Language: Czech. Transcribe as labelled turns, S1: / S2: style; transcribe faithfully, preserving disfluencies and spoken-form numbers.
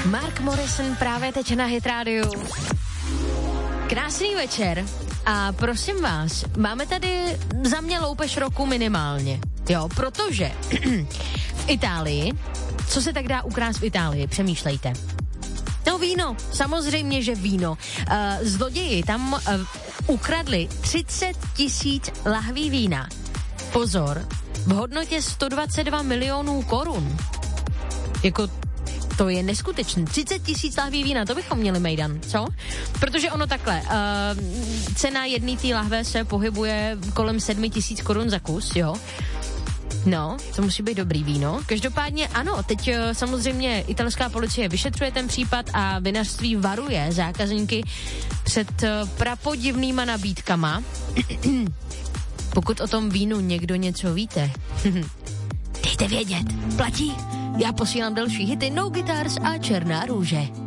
S1: Mark Morrison právě teď na Hit Radio. Krásný večer a prosím vás, máme tady za mě loupež roku minimálně, jo, protože v Itálii, co se tak dá ukrást v Itálii, přemýšlejte. No víno, samozřejmě, že víno. Uh, zloději tam uh, ukradli třicet tisíc lahví vína. Pozor, v hodnotě sto dvacet dva milionů korun. Jako to je neskutečné. třicet tisíc lahví vína, to bychom měli, mejdan, co? Protože ono takhle, uh, cena jedné té lahve se pohybuje kolem sedm tisíc korun za kus, jo? No, to musí být dobrý víno. Každopádně ano, teď uh, samozřejmě italská policie vyšetřuje ten případ a vinařství varuje zákazníky před uh, prapodivnýma nabídkama. Pokud o tom vínu někdo něco víte, dejte vědět, platí. Já posílám další hity No Guitars a Černá růže.